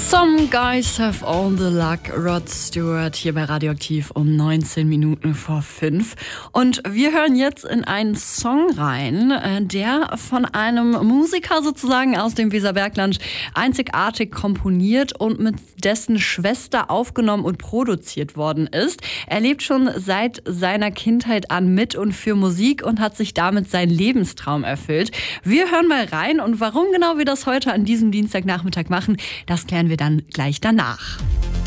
Some guys have all the luck. Rod Stewart hier bei Radioaktiv um 19 Minuten vor 5. Und wir hören jetzt in einen Song rein, der von einem Musiker sozusagen aus dem Weserbergland einzigartig komponiert und mit dessen Schwester aufgenommen und produziert worden ist. Er lebt schon seit seiner Kindheit an mit und für Musik und hat sich damit seinen Lebenstraum erfüllt. Wir hören mal rein und warum genau wir das heute an diesem Dienstagnachmittag machen, das klären wir dann gleich danach.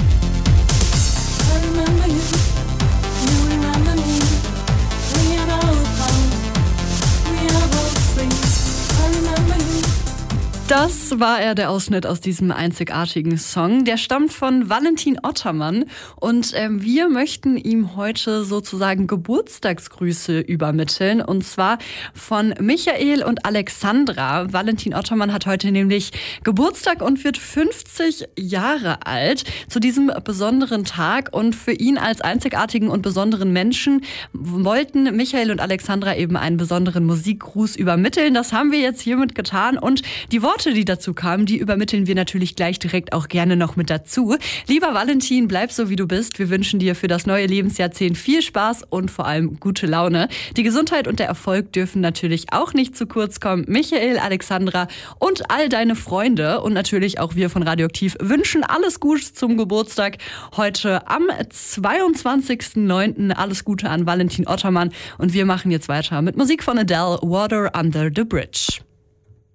Das war der Ausschnitt aus diesem einzigartigen Song. Der stammt von Valentin Ottermann und wir möchten ihm heute sozusagen Geburtstagsgrüße übermitteln und zwar von Michael und Alexandra. Valentin Ottermann hat heute nämlich Geburtstag und wird 50 Jahre alt zu diesem besonderen Tag und für ihn als einzigartigen und besonderen Menschen wollten Michael und Alexandra eben einen besonderen Musikgruß übermitteln. Das haben wir jetzt hiermit getan und die Worte, die dazu kamen, die übermitteln wir natürlich gleich direkt auch gerne noch mit dazu. Lieber Valentin, bleib so wie du bist. Wir wünschen dir für das neue Lebensjahrzehnt viel Spaß und vor allem gute Laune. Die Gesundheit und der Erfolg dürfen natürlich auch nicht zu kurz kommen. Michael, Alexandra und all deine Freunde und natürlich auch wir von Radioaktiv wünschen alles Gute zum Geburtstag heute am 22.09. Alles Gute an Valentin Ottermann und wir machen jetzt weiter mit Musik von Adele, Water Under the Bridge.